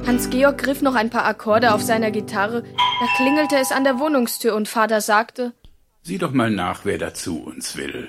Hans-Georg griff noch ein paar Akkorde auf seiner Gitarre, da klingelte es an der Wohnungstür und Vater sagte: Sieh doch mal nach, wer da zu uns will.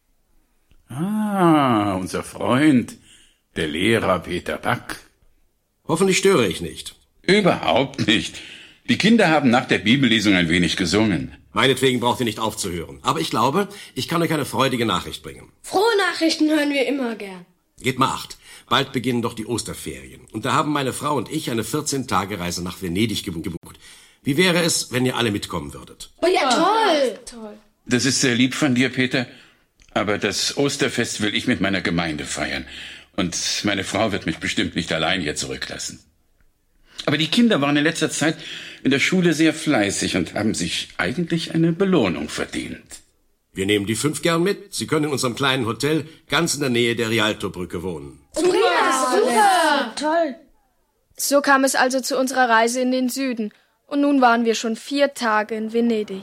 Ah, unser Freund, der Lehrer Peter Back. Hoffentlich störe ich nicht. Überhaupt nicht. Die Kinder haben nach der Bibellesung ein wenig gesungen. Meinetwegen braucht ihr nicht aufzuhören. Aber ich glaube, ich kann euch eine freudige Nachricht bringen. Frohe Nachrichten hören wir immer gern. Gebt mal Acht. Bald beginnen doch die Osterferien. Und da haben meine Frau und ich eine 14-Tage-Reise nach Venedig gebucht. Wie wäre es, wenn ihr alle mitkommen würdet? Oh ja, toll. Das ist sehr lieb von dir, Peter. Aber das Osterfest will ich mit meiner Gemeinde feiern. Und meine Frau wird mich bestimmt nicht allein hier zurücklassen. Aber die Kinder waren in letzter Zeit in der Schule sehr fleißig und haben sich eigentlich eine Belohnung verdient. Wir nehmen die 5 gern mit. Sie können in unserem kleinen Hotel ganz in der Nähe der Rialto-Brücke wohnen. Super. Toll. So kam es also zu unserer Reise in den Süden. Und nun waren wir schon 4 Tage in Venedig.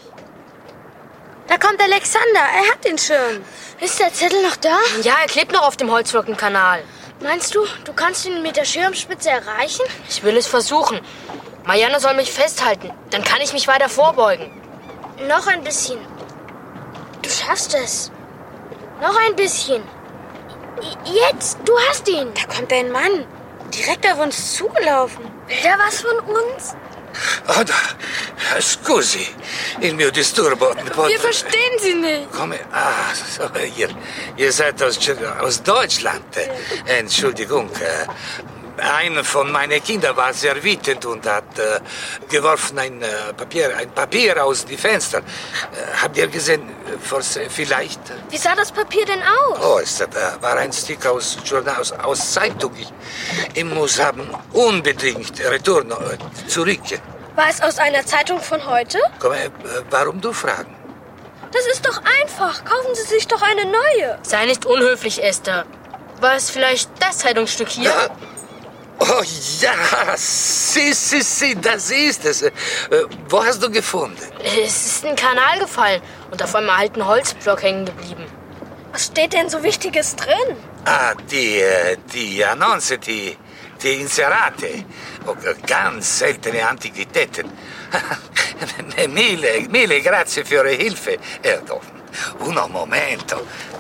Da kommt Alexander, er hat den Schirm. Ist der Zettel noch da? Ja, er klebt noch auf dem Holzflockenkanal. Meinst du, du kannst ihn mit der Schirmspitze erreichen? Ich will es versuchen. Marianne soll mich festhalten, dann kann ich mich weiter vorbeugen. Noch ein bisschen. Du schaffst es. Noch ein bisschen. Jetzt, du hast ihn. Da kommt ein Mann, direkt auf uns zugelaufen. Will der was von uns? Oh, scusi, il mio disturbo. Wir verstehen Sie nicht. Come? Ah, so, ihr seid aus Deutschland. Entschuldigung. Einer von meinen Kindern war sehr wütend und hat geworfen ein Papier aus die Fenster. Habt ihr gesehen, vielleicht? Wie sah das Papier denn aus? Oh, es war ein Stück aus Zeitung. Ich muss haben unbedingt Return zurück. War es aus einer Zeitung von heute? Komm, warum du fragen? Das ist doch einfach. Kaufen Sie sich doch eine neue. Sei nicht unhöflich, Esther. War es vielleicht das Zeitungsstück hier? Ja. Oh ja, si, das ist es. Wo hast du gefunden? Es ist in den Kanal gefallen und auf einem alten Holzblock hängen geblieben. Was steht denn so Wichtiges drin? Ah, die Annonce, die Inserate. Oh, ganz seltene Antiquitäten. Mille grazie für Ihre Hilfe. Uno momento.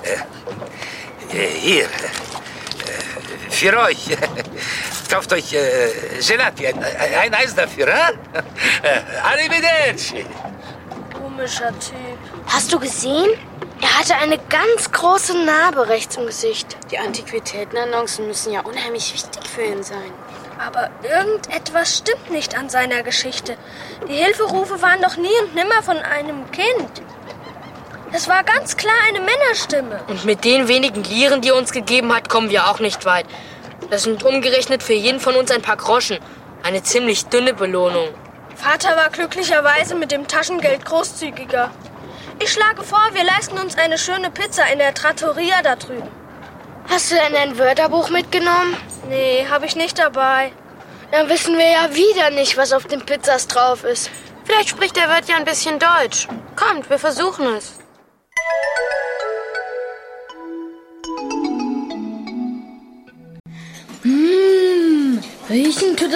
Hier. Für euch. Kauft euch Gelati. Ein Eis dafür, Arrivederci. Komischer Typ. Hast du gesehen? Er hatte eine ganz große Narbe rechts im Gesicht. Die Antiquitätenannoncen müssen ja unheimlich wichtig für ihn sein. Aber irgendetwas stimmt nicht an seiner Geschichte. Die Hilferufe waren doch nie und nimmer von einem Kind. Es war ganz klar eine Männerstimme. Und mit den wenigen Lieren, die er uns gegeben hat, kommen wir auch nicht weit. Das sind umgerechnet für jeden von uns ein paar Groschen. Eine ziemlich dünne Belohnung. Vater war glücklicherweise mit dem Taschengeld großzügiger. Ich schlage vor, wir leisten uns eine schöne Pizza in der Trattoria da drüben. Hast du denn ein Wörterbuch mitgenommen? Nee, habe ich nicht dabei. Dann wissen wir ja wieder nicht, was auf den Pizzas drauf ist. Vielleicht spricht der Wirt ja ein bisschen Deutsch. Kommt, wir versuchen es. Riechen tut